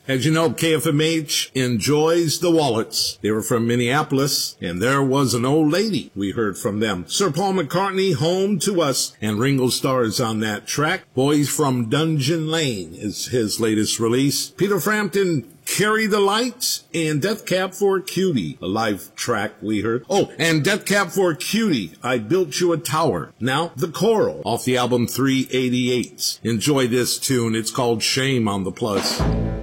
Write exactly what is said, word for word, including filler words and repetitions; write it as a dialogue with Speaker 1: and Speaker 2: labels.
Speaker 1: As you know, K F M H enjoys the Wallets. They were from Minneapolis, and there was an old lady. We heard from them. Sir Paul McCartney, Home to Us, and Ringo Starr is on that track. Boys from Dungeon Lane is his latest release. Peter Frampton, Carry the Lights, and Death Cab for Cutie, a live track we heard. Oh, and Death Cab for Cutie, I Built You a Tower. Now, The Choral, off the album three eighty-eight. Enjoy this tune. It's called Shame on the Plus.